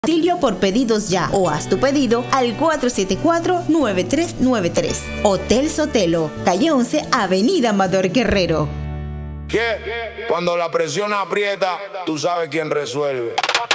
Auxilio por pedidos ya o haz tu pedido al 474-9393. Hotel Sotelo, calle 11, Avenida Amador Guerrero. ¿Qué? Cuando la presión aprieta, tú sabes quién resuelve.